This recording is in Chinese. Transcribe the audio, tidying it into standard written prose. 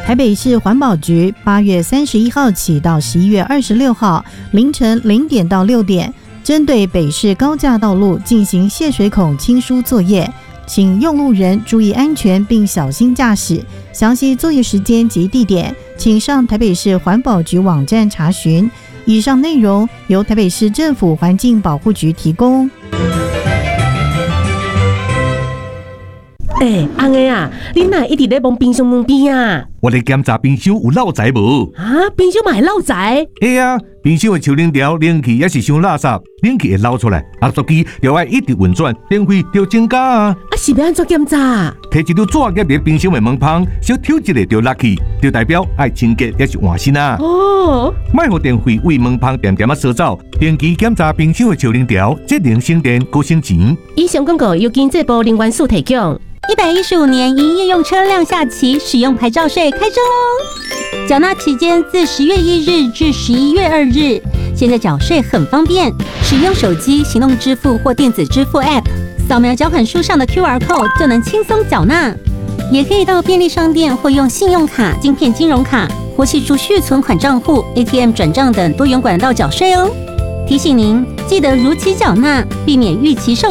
台北市环保局8月31号起到11月26号凌晨0点到6点，针对北市高架道路进行泄水孔清疏作业，请用路人注意安全并小心驾驶。详细作业时间及地点，请上台北市环保局网站查询。以上内容由台北市政府环境保护局提供。 安个啊，你哪一直在摸冰箱门边啊？ 我咧检查冰箱有漏财无？ 啊，冰箱嘛会漏财？ 冰箱的抽冷条冷气也是伤垃圾，冷气会漏出来，压缩机就要一直运转，电费就增加啊！ 是要安怎检查？ 摕一条纸夹入冰箱的门旁，小挑一下就落去，就代表爱清洁也是换新啊！莫互电费为门旁点点烧走，定期检查冰箱的抽冷条，节能省电，高省钱。 以上广告由经济部能源署提供。 115年营业用车辆下期使用牌照税开征喽！缴纳期间自10月1日至11月2日。现在缴税很方便，使用手机、行动支付或电子支付 App， 扫描缴款书上的 QR code 就能轻松缴纳。也可以到便利商店或用信用卡、晶片金融卡或系储蓄存款账户、ATM 转账等多元管道缴税哦。提醒您，记得如期缴纳，避免逾期受